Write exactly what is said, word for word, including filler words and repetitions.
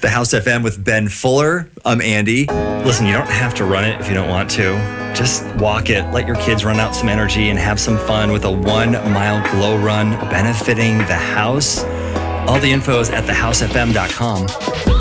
The House F M with Ben Fuller. I'm Andy. Listen, you don't have to run it if you don't want to. Just walk it. Let your kids run out some energy and have some fun with a one-mile glow run benefiting the house. All the info is at the house f m dot com.